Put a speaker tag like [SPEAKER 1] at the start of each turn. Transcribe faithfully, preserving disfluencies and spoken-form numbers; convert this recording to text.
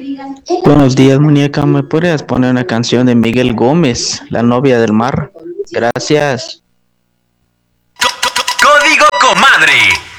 [SPEAKER 1] Buenos días, muñeca. ¿Me podrías poner una canción de Miguel Gómez, La novia del mar? Gracias.
[SPEAKER 2] Código Comadre.